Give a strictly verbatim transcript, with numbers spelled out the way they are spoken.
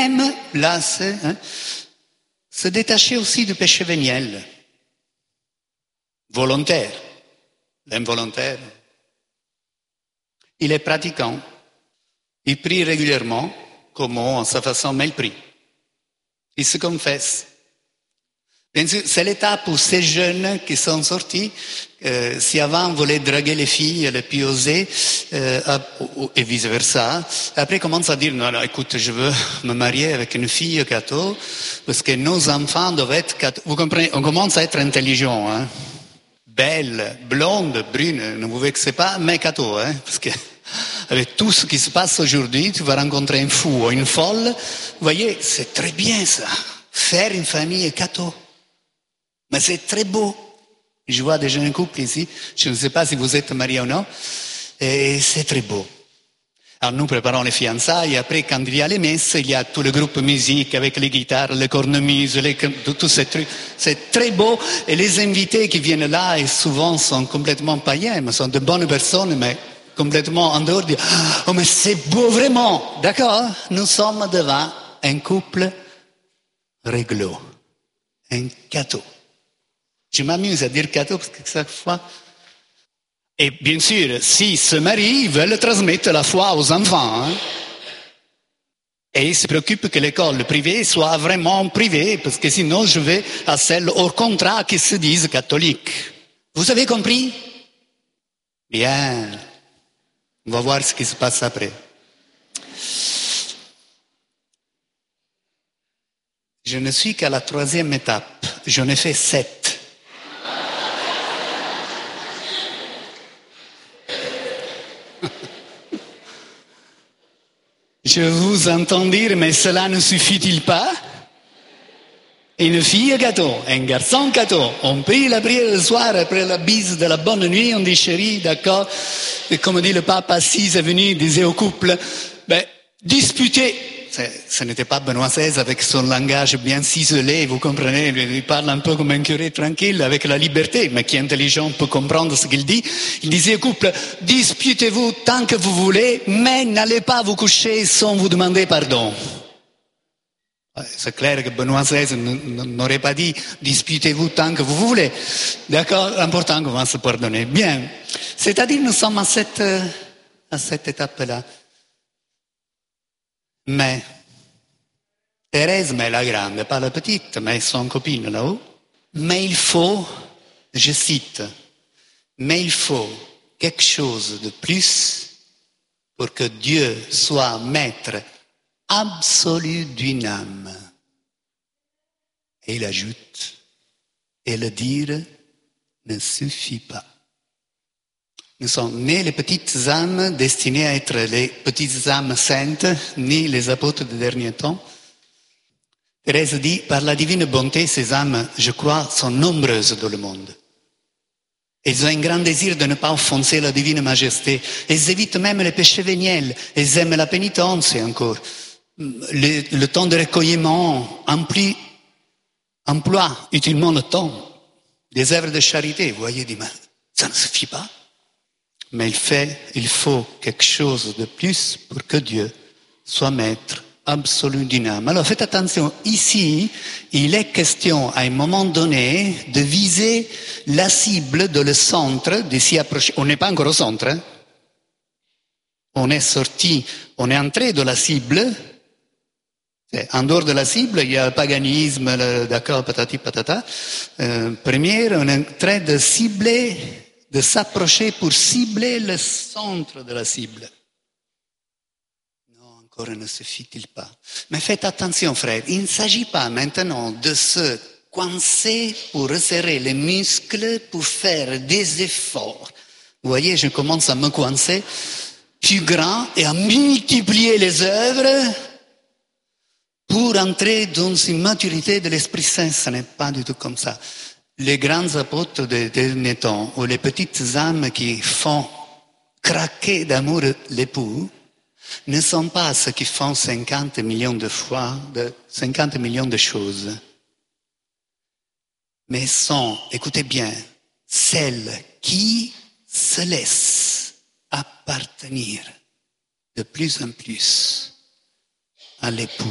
Même, là, c'est hein, se détacher aussi du péché véniel. Volontaire, l'involontaire. Il est pratiquant. Il prie régulièrement, comme en sa façon, mais il prie. Il se confesse. Bien sûr, c'est l'étape où ces jeunes qui sont sortis, euh, si avant on voulait draguer les filles, les plus osées, euh, et vice versa, après commencent à dire, non, non, écoute, je veux me marier avec une fille catho, parce que nos enfants doivent être catho. Vous comprenez, on commence à être intelligent, hein. Belle, blonde, brune, ne vous vexez pas, mais catho, hein, parce que avec tout ce qui se passe aujourd'hui, tu vas rencontrer un fou ou une folle. Vous voyez, c'est très bien ça. Faire une famille catho. Mais c'est très beau. Je vois des jeunes couples ici. Je ne sais pas si vous êtes mariés ou non. Et c'est très beau. Alors nous préparons les fiançailles. Et après, quand il y a les messes, il y a tout le groupe musique avec les guitares, les cornemuses, les, tous ces trucs. C'est très beau. Et les invités qui viennent là, et souvent sont complètement païens, mais sont de bonnes personnes, mais complètement en dehors. Oh, mais c'est beau vraiment. D'accord? Nous sommes devant un couple réglo. Un catho. Je m'amuse à dire catho parce que chaque fois. Et bien sûr, s'ils se marient, ils veulent transmettre la foi aux enfants. Hein? Et ils se préoccupent que l'école privée soit vraiment privée, parce que sinon je vais à celle hors contrat qui se disent catholiques. Vous avez compris? Bien. On va voir ce qui se passe après. Je ne suis qu'à la troisième étape. J'en ai fait sept. Je vous entends dire, mais cela ne suffit-il pas? Une fille gâteau, un garçon gâteau. On prie la prière le soir, après la bise de la bonne nuit, on dit chérie, d'accord. Et comme dit le pape Assis est venu, il disait au couple, ben, disputez. Ce n'était pas Benoît seize avec son langage bien ciselé, vous comprenez, il parle un peu comme un curé tranquille, avec la liberté, mais qui est intelligent peut comprendre ce qu'il dit. Il disait au couple, disputez-vous tant que vous voulez, mais n'allez pas vous coucher sans vous demander pardon. C'est clair que Benoît seize n'aurait pas dit disputez-vous tant que vous voulez. D'accord, l'important qu'on va se pardonner. Bien. C'est-à-dire nous sommes à cette, à cette étape-là. Mais Thérèse, mais la grande, pas la petite, mais son copine là-haut. Mais il faut, je cite, mais il faut quelque chose de plus pour que Dieu soit maître absolu d'une âme. Et il ajoute, et le dire ne suffit pas. Nous sommes nés les petites âmes destinées à être les petites âmes saintes, ni les apôtres des derniers temps. Thérèse dit, par la divine bonté, ces âmes, je crois, sont nombreuses dans le monde. Elles ont un grand désir de ne pas offenser la divine majesté. Elles évitent même les péchés véniels. Elles aiment la pénitence encore. Le, le temps de recueillement emplit, emploie utilement le temps. Des œuvres de charité, vous voyez, dit, mais ça ne suffit pas. Mais il fait, il faut quelque chose de plus pour que Dieu soit maître absolu d'une âme. Alors faites attention, ici, il est question à un moment donné de viser la cible dans le centre, de s'y approcher. On n'est pas encore au centre, hein? On est sorti, on est entré dans la cible. En dehors de la cible, il y a le paganisme, le, d'accord, patati patata. Euh, première, on est en train de cibler, de s'approcher pour cibler le centre de la cible. Non, encore ne suffit-il pas. Mais faites attention, frère, il ne s'agit pas maintenant de se coincer pour resserrer les muscles, pour faire des efforts. Vous voyez, je commence à me coincer plus grand et à multiplier les œuvres pour entrer dans une maturité de l'Esprit Saint. Ce n'est pas du tout comme ça. Les grands apôtres des derniers temps, ou les petites âmes qui font craquer d'amour l'époux, ne sont pas ceux qui font cinquante millions de fois, de cinquante millions de choses. Mais sont, écoutez bien, celles qui se laissent appartenir de plus en plus à l'époux.